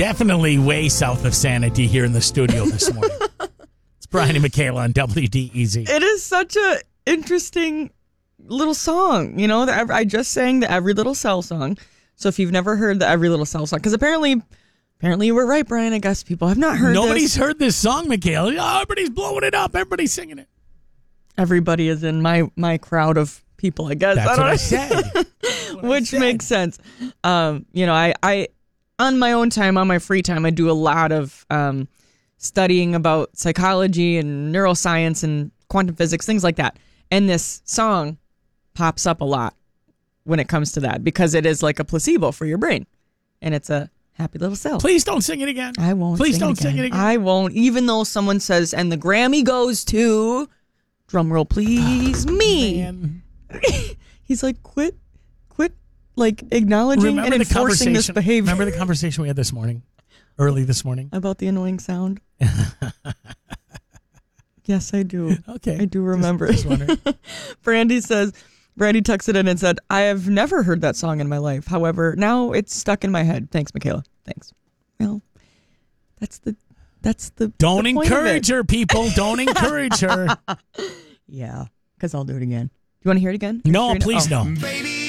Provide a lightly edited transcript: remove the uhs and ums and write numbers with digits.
Definitely way south of sanity here in the studio this morning. It's Brian and Michaela on WDEZ. It is such a interesting little song. You know, I just sang the Every Little Cell song. So if you've never heard the Every Little Cell song, because apparently you were right, Brian. I guess people have not heard Nobody's heard this song, Michaela. Oh, everybody's blowing it up. Everybody's singing it. Everybody is in my crowd of people, I guess. That's what I said. Which makes sense. You know, I on my own time, on my free time, I do a lot of studying about psychology and neuroscience and quantum physics, things like that. And this song pops up a lot when it comes to that because it is like a placebo for your brain. And it's a happy little cell. Please don't sing it again. I won't. Please don't sing it again. I won't, even though someone says, and the Grammy goes to, drum roll please, me. Man. He's like, quit, like acknowledging and enforcing this behavior. Remember the conversation we had early this morning? About the annoying sound? Yes, I do. Okay. I do remember. Just wondering. Brandy texted in and said, I have never heard that song in my life. However, now it's stuck in my head. Thanks, Michaela. Thanks. Well, that's the Don't the point encourage her, people. Don't encourage her. Yeah, because I'll do it again. Do you want to hear it again? No, please no. Baby,